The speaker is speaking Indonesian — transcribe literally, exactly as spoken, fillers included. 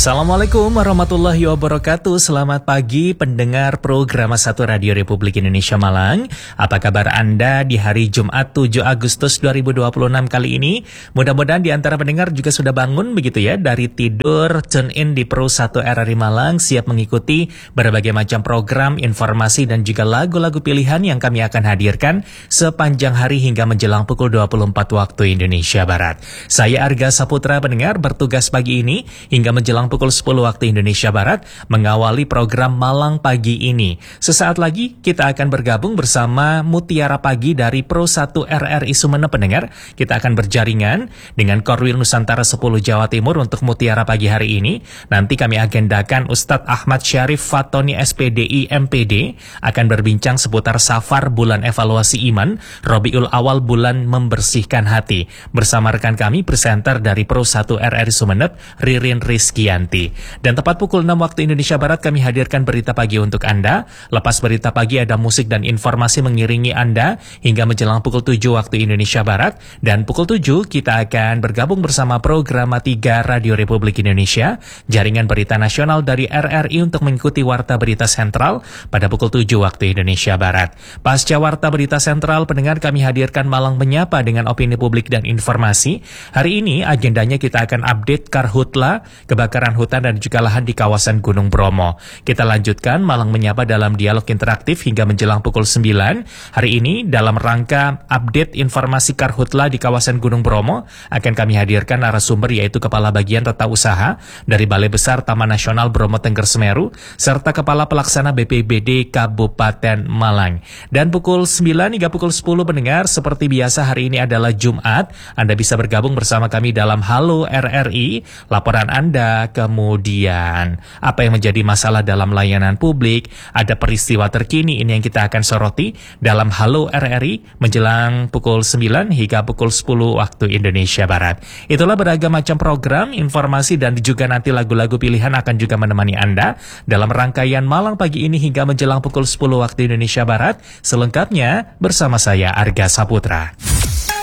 Assalamualaikum warahmatullahi wabarakatuh. Selamat pagi pendengar program satu Radio Republik Indonesia Malang. Apa kabar Anda di hari Jumat tujuh Agustus dua ribu dua puluh enam kali ini? Mudah-mudahan di antara pendengar juga sudah bangun begitu ya dari tidur, tune in di Pro satu R R I Malang, siap mengikuti berbagai macam program, informasi dan juga lagu-lagu pilihan yang kami akan hadirkan sepanjang hari hingga menjelang pukul dua puluh empat waktu Indonesia Barat. Saya Arga Saputra pendengar bertugas pagi ini hingga menjelang pukul sepuluh waktu Indonesia Barat mengawali program Malang Pagi ini. Sesaat lagi kita akan bergabung bersama Mutiara Pagi dari Pro satu R R I Sumeneb pendengar. Kita akan berjaringan dengan Korwil Nusantara sepuluh Jawa Timur untuk Mutiara Pagi hari ini. Nanti kami agendakan Ustadz Ahmad Syarif Fatoni S P D I M P D akan berbincang seputar Safar bulan evaluasi iman, Robiul Awal bulan membersihkan hati. Bersama rekan kami presenter dari Pro satu R R I Sumeneb, Ririn Rizky. Dan tepat pukul enam waktu Indonesia Barat kami hadirkan berita pagi untuk Anda. Lepas berita pagi ada musik dan informasi mengiringi Anda hingga menjelang pukul tujuh waktu Indonesia Barat. Dan pukul tujuh kita akan bergabung bersama program tiga Radio Republik Indonesia, jaringan berita nasional dari R R I untuk mengikuti Warta Berita Sentral pada pukul tujuh waktu Indonesia Barat. Pasca Warta Berita Sentral pendengar kami hadirkan Malang Menyapa dengan opini publik dan informasi. Hari ini agendanya kita akan update Karhutla, kebakaran hutan dan juga lahan di kawasan Gunung Bromo. Kita lanjutkan Malang Menyapa dalam dialog interaktif hingga menjelang pukul sembilan. Hari ini dalam rangka update informasi Karhutla di kawasan Gunung Bromo akan kami hadirkan narasumber yaitu Kepala Bagian Tata Usaha dari Balai Besar Taman Nasional Bromo Tengger Semeru serta Kepala Pelaksana B P B D Kabupaten Malang. Dan pukul sembilan hingga pukul sepuluh pendengar seperti biasa hari ini adalah Jumat. Anda bisa bergabung bersama kami dalam Halo R R I. Laporan Anda, kemudian apa yang menjadi masalah dalam layanan publik, ada peristiwa terkini ini yang kita akan soroti dalam Halo R R I menjelang pukul sembilan hingga pukul sepuluh waktu Indonesia Barat. Itulah beragam macam program, informasi dan juga nanti lagu-lagu pilihan akan juga menemani Anda dalam rangkaian Malang Pagi ini hingga menjelang pukul sepuluh waktu Indonesia Barat. Selengkapnya bersama saya Arga Saputra.